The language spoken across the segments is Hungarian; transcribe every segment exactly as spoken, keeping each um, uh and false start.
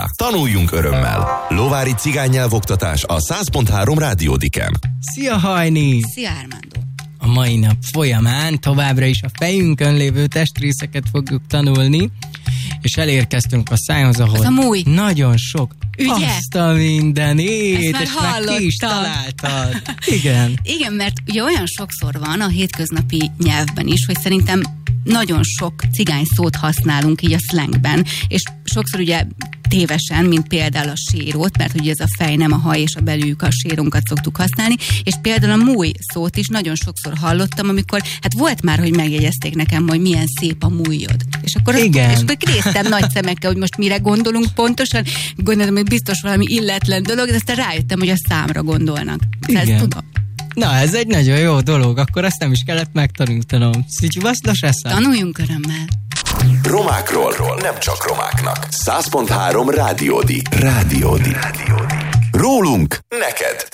hozzá, tanuljunk örömmel. Lovári cigánynyelvoktatás a száz pont három Rádiódiken. Szia, Hajni! Szia, Armando! A mai nap folyamán továbbra is a fejünkön lévő testrészeket fogjuk tanulni, és elérkeztünk a szájhoz, ahol az a múj. Nagyon sok. Ugye? Azt a mindenét, és hallottam. meg ki is találtad. Igen. Igen, mert ugye olyan sokszor van a hétköznapi nyelvben is, hogy szerintem nagyon sok cigány szót használunk így a szlengben, és sokszor ugye tévesen, mint például a sérót, mert ugye ez a fej, nem a haj, és a belüljük a sérónkat szoktuk használni, és például a múj szót is nagyon sokszor hallottam, amikor, hát volt már, hogy megjegyezték nekem, hogy milyen szép a mújod. És akkor, Igen. és akkor néztem nagy szemekkel, hogy most mire gondolunk pontosan, gondoltam, hogy biztos valami illetlen dolog, de aztán rájöttem, hogy a számra gondolnak. Igen. Ezt tudom. Na, ez egy nagyon jó dolog, akkor ezt nem is kellett megtanítanom. Szütyvasznos eszem. Tanuljunk örömmel. Romákról, nem csak romáknak. száz pont három Rádiódi. Rádiódi. Rólunk, neked.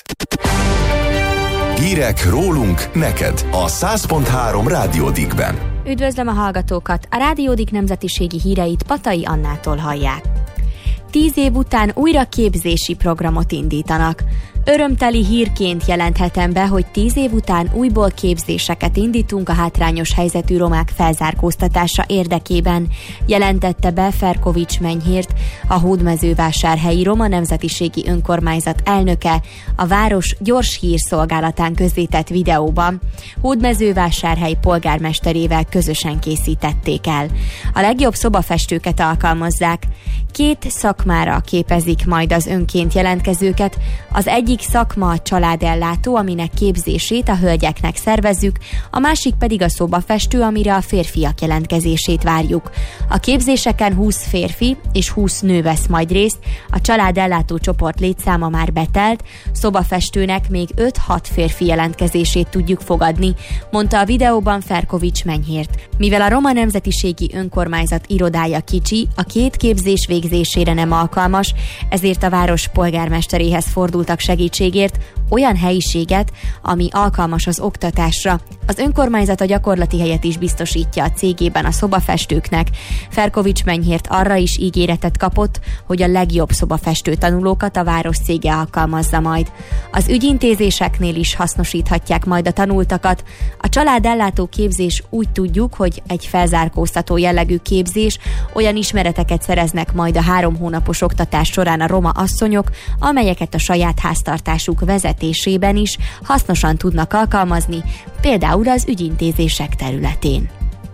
Hírek rólunk, neked. A száz pont három Rádiódikben. Üdvözlöm a hallgatókat! A Rádiódik nemzetiségi híreit Patai Annától hallják. Tíz év után újra képzési programot indítanak. Örömteli hírként jelenthetem be, hogy tíz év után újból képzéseket indítunk a hátrányos helyzetű romák felzárkóztatása érdekében, jelentette be Ferkovics Menyhért, a Hódmezővásárhelyi Roma Nemzetiségi Önkormányzat elnöke a város gyors hírszolgálatán közzétett videóban. Hódmezővásárhely polgármesterével közösen készítették el. A legjobb szobafestőket alkalmazzák. Két szakmára képezik majd az önként jelentkezőket. Az egyik szakma a családellátó, aminek képzését a hölgyeknek szervezzük, a másik pedig a szobafestő, amire a férfiak jelentkezését várjuk. A képzéseken húsz férfi és húsz nő vesz majd részt, a családellátó csoport létszáma már betelt, szobafestőnek még öt-hat férfi jelentkezését tudjuk fogadni, mondta a videóban Ferkovics Menyhért. Mivel a Roma Nemzetiségi Önkormányzat irodája kicsi, a két képzés végzésére nem alkalmas, ezért a város polgármesteréhez fordultak segítségért olyan helyiséget, ami alkalmas az oktatásra. Az önkormányzat a gyakorlati helyet is biztosítja a cégében a szobafestőknek. Ferkovics Menyhért arra is ígéretet kapott, hogy a legjobb szobafestő tanulókat a város cége alkalmazza majd. Az ügyintézéseknél is hasznosíthatják majd a tanultakat. A családellátó képzés úgy tudjuk, hogy egy felzárkóztató jellegű képzés, olyan ismereteket szereznek majd a három hónapos oktatás során a roma asszonyok, amelyeket a saját háztartásuk vezetésében is hasznosan tudnak alkalmazni, például az ügyintézések területén.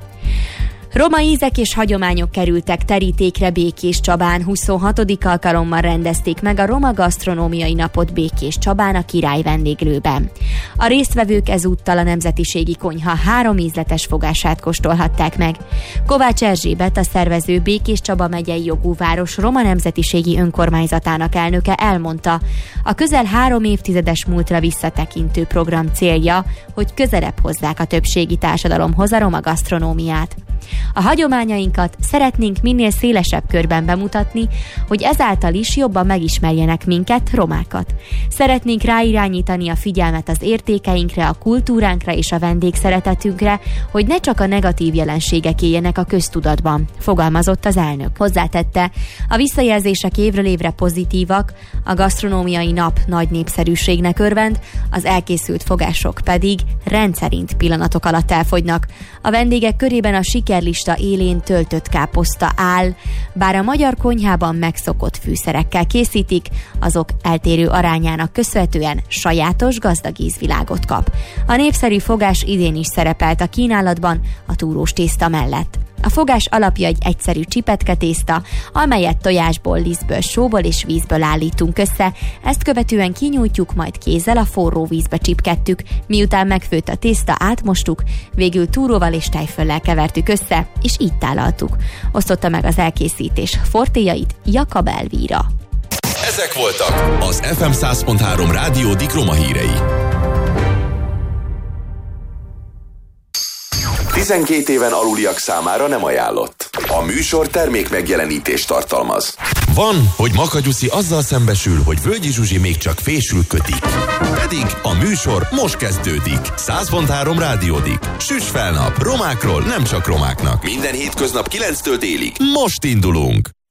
Roma ízek és hagyományok kerültek terítékre Békéscsabán. huszonhatodik alkalommal rendezték meg a Roma Gasztronómiai Napot Békéscsabán a Király vendéglőben. A résztvevők ezúttal a nemzetiségi konyha három ízletes fogását kóstolhatták meg. Kovács Erzsébet, a szervező Békéscsaba megyei jogú város Roma Nemzetiségi Önkormányzatának elnöke elmondta, a közel három évtizedes múltra visszatekintő program célja, hogy közelebb hozzák a többségi társadalomhoz a roma gasztronómiát. A hagyományainkat szeretnénk minél szélesebb körben bemutatni, hogy ezáltal is jobban megismerjenek minket, romákat. Szeretnénk ráirányítani a figyelmet az értékeinkre, a kultúránkra és a vendégszeretetünkre, hogy ne csak a negatív jelenségek éljenek a köztudatban, fogalmazott az elnök. Hozzátette, a visszajelzések évről évre pozitívak, a gasztronómiai nap nagy népszerűségnek örvend, az elkészült fogások pedig rendszerint pillanatok alatt elfogynak. A vendégek körében a sikerlista élén töltött káposzta áll, bár a magyar konyhában megszokott fűszerekkel készítik, azok eltérő arányának köszönhetően sajátos, gazdag ízvilágot kap. A népszerű fogás idén is szerepelt a kínálatban a túrós tészta mellett. A fogás alapja egy egyszerű csipetke tészta, amelyet tojásból, lisztből, sóból és vízből állítunk össze, ezt követően kinyújtjuk, majd kézzel a forró vízbe csipkedtük, miután megfőtt a tészta, átmostuk, végül túróval és tejföllel kevertük össze, és így tálaltuk. Osztotta meg az elkészítés fortéjait Jakab Elvíra. Ezek voltak az ef em száz pont három Rádiódik Roma hírei. tizenkét éven aluliak számára nem ajánlott. A műsor termék megjelenítést tartalmaz. Van, hogy Makagyuszi azzal szembesül, hogy Völgyi Zsuzsi még csak fésül kötik. Pedig a műsor most kezdődik. száz pont három Rádiódik. Süss fel nap. Romákról nem csak romáknak. Minden hétköznap kilenctől délig. Most indulunk.